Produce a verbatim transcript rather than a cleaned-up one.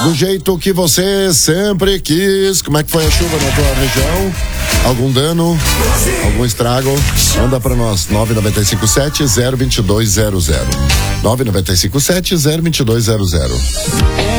do jeito que você sempre quis. Como é que foi a chuva na tua região? Algum dano? Algum estrago? Manda pra nós, nove nove cinco sete, zero dois dois zero zero. nove nove cinco sete, zero dois dois zero zero.